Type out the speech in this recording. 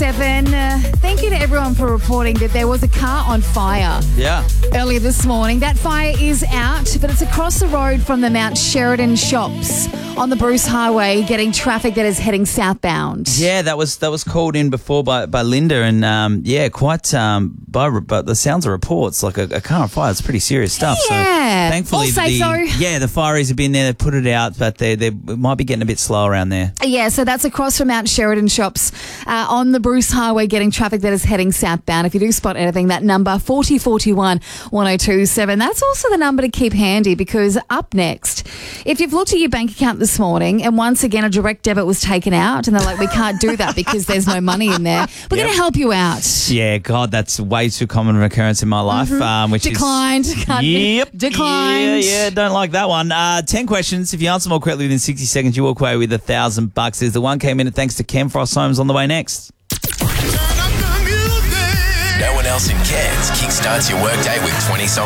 7. Thank you to everyone for reporting that there was a car on fire earlier this morning. That fire is out, but it's across the road from the Mount Sheridan shops on the Bruce Highway, getting traffic that is heading southbound. Yeah, that was called in before by Linda, and by the sounds of reports, like a car on fire. It's pretty serious stuff. Yeah, so thankfully, the fireys have been there. They put it out, but they might be getting a bit slow around there. Yeah, so that's across from Mount Sheridan shops on the Bruce Highway, getting traffic that is heading southbound. If you do spot anything, that number 4041 1027. That's also the number to keep handy, because up next, if you've looked at your bank account this morning and once again a direct debit was taken out and they're like, we can't do that because there's no money in there, we're going to help you out. Yeah, God, that's way too common an occurrence in my life. Which Declined. Yep. Declined. Yeah, don't like that one. 10 questions. If you answer them all correctly within 60 seconds, you walk away with $1,000. There's the 1K minute thanks to Ken Frost Homes on the way next. No one else in Cairns kickstarts your workday with 20 songs.